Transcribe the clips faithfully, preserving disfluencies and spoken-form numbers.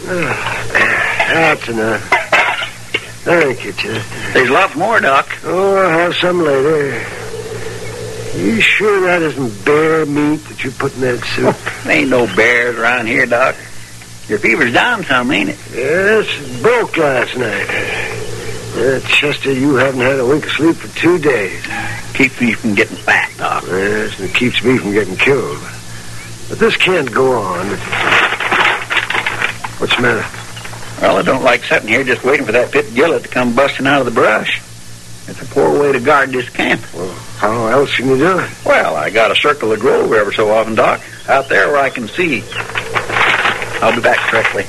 That's enough. Thank you, Chester. There's lots more, Doc. Oh, I'll have some later. You sure that isn't bear meat that you put in that soup? There ain't no bears around here, Doc. Your fever's down some, ain't it? Yes, it broke last night. Uh, Chester, you haven't had a wink of sleep for two days. Keeps me from getting fat, Doc. Yes, and it keeps me from getting killed. But this can't go on. What's the matter? Well, I don't like sitting here just waiting for that pit gillet to come busting out of the brush. It's a poor way to guard this camp. Well, how else can you do it? Well, I got to circle the grove ever so often, Doc. Out there where I can see. I'll be back directly.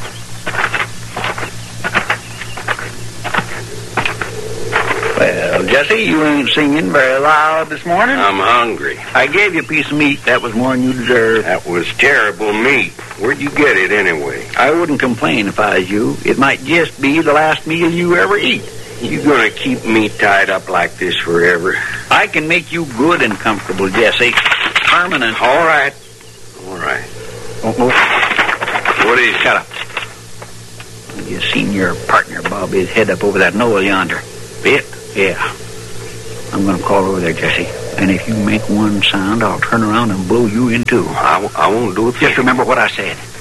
Well, Jesse, you ain't singing very loud this morning. I'm hungry. I gave you a piece of meat. That was more than you deserved. That was terrible meat. Where'd you get it anyway? I wouldn't complain if I was you. It might just be the last meal you ever eat. You gonna keep me tied up like this forever? I can make you good and comfortable, Jesse. Permanent. All right. All right. Oh, oh. What is it? Shut up. You seen your partner bob his head up over that knoll yonder? Bit? Yeah. I'm going to call over there, Jesse. And if you make one sound, I'll turn around and blow you in two. I, I won't do it. Just remember what I said.